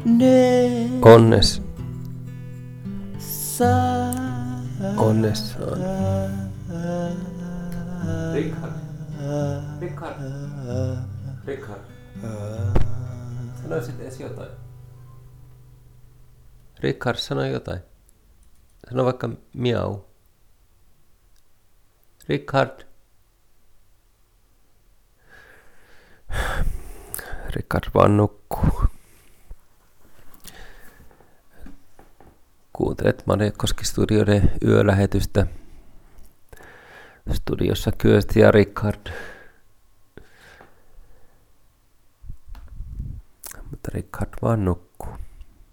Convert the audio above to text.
Onnes. Onnessaan. Richard. Sanoisit edes jotain. Richard, sano jotain. Sano vaikka miau. Richard. Richard vaan nukkuu. Kuuntelet Marjakkoski-studioiden yölähetystä. Studiossa Kyösti ja Richard. Mutta Richard vaan nukkuu.